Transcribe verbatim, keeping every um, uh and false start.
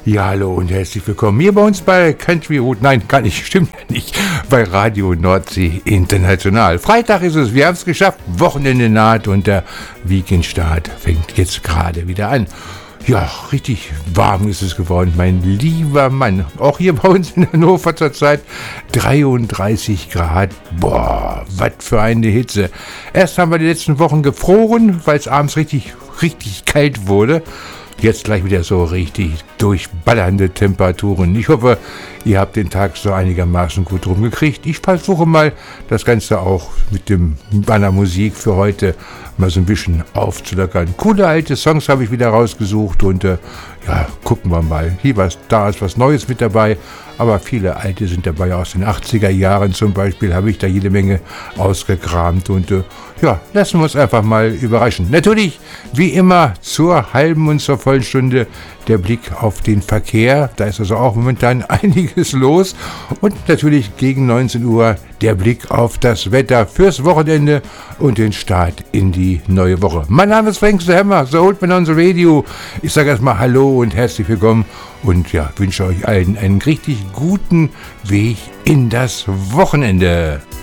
Ja, hallo und herzlich willkommen hier bei uns bei Country Route. Nein, gar nicht, stimmt ja nicht. Bei Radio Nordsee International. Freitag ist es, wir haben es geschafft. Wochenende naht und der Weekendstart fängt jetzt gerade wieder an. Ja, richtig warm ist es geworden, mein lieber Mann. Auch hier bei uns in Hannover zurzeit dreiunddreißig Grad. Boah, was für eine Hitze. Erst haben wir die letzten Wochen gefroren, weil es abends richtig, richtig kalt wurde. Jetzt gleich wieder so richtig durchballernde Temperaturen. Ich hoffe, ihr habt den Tag so einigermaßen gut rumgekriegt. Ich versuche mal, das Ganze auch mit dem meiner Musik für heute mal so ein bisschen aufzulockern. Coole alte Songs habe ich wieder rausgesucht und äh, ja, gucken wir mal. Hier was, da ist was Neues mit dabei, aber viele alte sind dabei aus den achtziger Jahren zum Beispiel, habe ich da jede Menge ausgekramt und äh, ja, lassen wir uns einfach mal überraschen. Natürlich, wie immer, zur halben und zur vollen Stunde der Blick auf den Verkehr. Da ist also auch momentan einiges los. Und natürlich gegen neunzehn Uhr der Blick auf das Wetter fürs Wochenende und den Start in die neue Woche. Mein Name ist Frank Hammer, so Old Man on the Radio. Ich sage erstmal Hallo und herzlich willkommen und ja, wünsche euch allen einen richtig guten Weg in das Wochenende.